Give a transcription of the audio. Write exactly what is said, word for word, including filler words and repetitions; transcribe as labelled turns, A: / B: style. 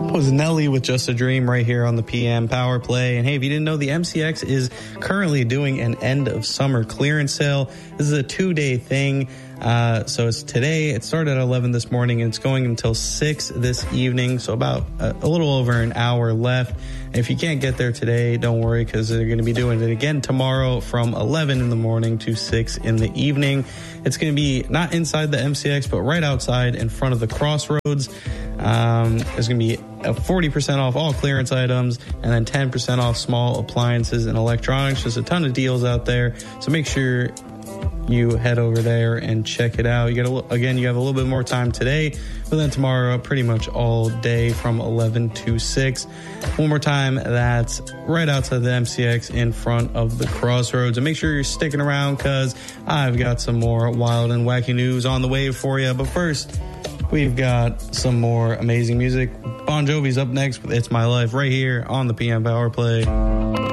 A: Was Nelly with Just a Dream right here on the P M Power Play. And hey, if you didn't know, the M C X is currently doing an end of summer clearance sale. This is a two-day thing. Uh, so it's today. It started at eleven this morning and it's going until six this evening. So about a, a little over an hour left. And if you can't get there today, don't worry, because they're going to be doing it again tomorrow from eleven in the morning to six in the evening. It's going to be not inside the M C X, but right outside in front of the Crossroads. Um, there's going to be a forty percent off all clearance items and then ten percent off small appliances and electronics. Just a ton of deals out there. So make sure you head over there and check it out. You get a, again, you have a little bit more time today, but then tomorrow pretty much all day from eleven to six. One more time, that's right outside the M C X in front of the Crossroads. And make sure you're sticking around because I've got some more wild and wacky news on the way for you. But first, we've got some more amazing music. Bon Jovi's up next with It's My Life right here on the P M Power Play.